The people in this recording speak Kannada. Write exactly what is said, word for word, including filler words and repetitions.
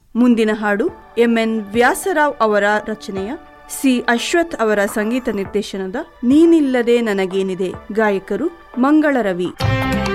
ಮುಂದಿನ ಹಾಡು ಎಂಎನ್ ವ್ಯಾಸರಾವ್ ಅವರ ರಚನೆಯ, ಸಿ ಅಶ್ವಥ್ ಅವರ ಸಂಗೀತ ನಿರ್ದೇಶನದ ನೀನಿಲ್ಲದೆ ನನಗೇನಿದೆ. ಗಾಯಕರು ಮಂಗಳ ರವಿ.